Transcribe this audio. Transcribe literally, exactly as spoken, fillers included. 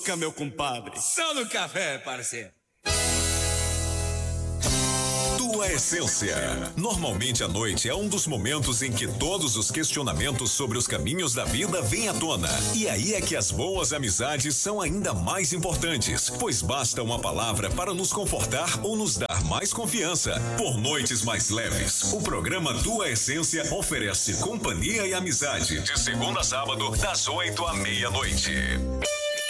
meu compadre. Só no café, parceiro. Tua Essência. Normalmente a noite é um dos momentos em que todos os questionamentos sobre os caminhos da vida vêm à tona. E aí é que as boas amizades são ainda mais importantes, pois basta uma palavra para nos confortar ou nos dar mais confiança. Por noites mais leves, o programa Tua Essência oferece companhia e amizade de segunda a sábado, das oito à meia-noite.